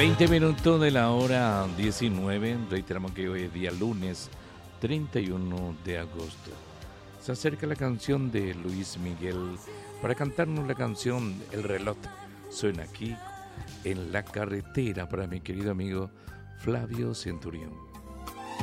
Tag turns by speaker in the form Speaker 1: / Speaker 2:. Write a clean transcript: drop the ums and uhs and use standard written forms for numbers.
Speaker 1: 20 minutos de la hora 19. Reiteramos que hoy es día lunes 31 de agosto. Se acerca la canción de Luis Miguel para cantarnos la canción El reloj suena aquí en la carretera para mi querido amigo Flavio Centurión.